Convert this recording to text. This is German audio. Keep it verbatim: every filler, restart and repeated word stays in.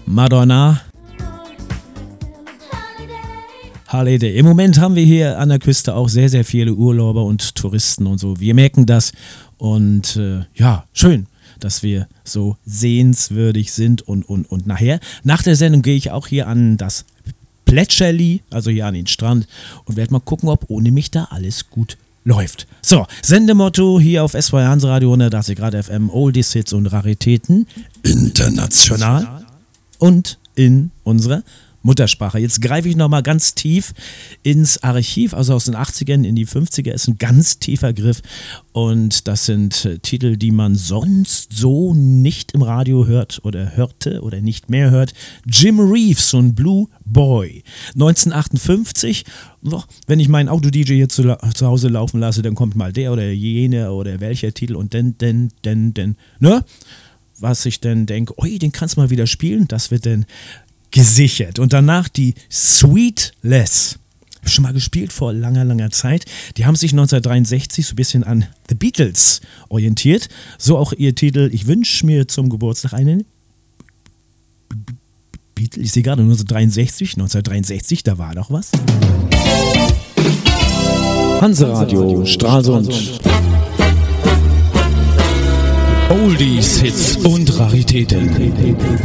Madonna. Holiday. Im Moment haben wir hier an der Küste auch sehr, sehr viele Urlauber und Touristen und so. Wir merken das und äh, ja, schön, dass wir so sehenswürdig sind und, und, und nachher, nach der Sendung gehe ich auch hier an das Plätscherli, also hier an den Strand und werde mal gucken, ob ohne mich da alles gut läuft. So, Sendemotto hier auf S W R Hanseradio hundertachtzig Grad F M, Oldies, Hits und Raritäten, international und in unserer Muttersprache. Jetzt greife ich nochmal ganz tief ins Archiv, also aus den achtzigern in die fünfziger, ist ein ganz tiefer Griff und das sind äh, Titel, die man sonst so nicht im Radio hört oder hörte oder nicht mehr hört. Jim Reeves und Blue Boy. neunzehnhundertachtundfünfzig, oh, wenn ich meinen Auto-D J hier zu, zu Hause laufen lasse, dann kommt mal der oder jene oder welcher Titel und dann, dann, dann, dann, ne? Was ich dann denke, ui, den kannst du mal wieder spielen, das wird dann gesichert. Und danach die Sweetless. Schon mal gespielt vor langer, langer Zeit. Die haben sich neunzehnhundertdreiundsechzig so ein bisschen an The Beatles orientiert. So auch ihr Titel, ich wünsche mir zum Geburtstag einen Beatles. Ich sehe gerade neunzehnhundertdreiundsechzig, neunzehnhundertdreiundsechzig, da war doch was. Hanseradio, Stralsund. Oldies, Hits und Raritäten.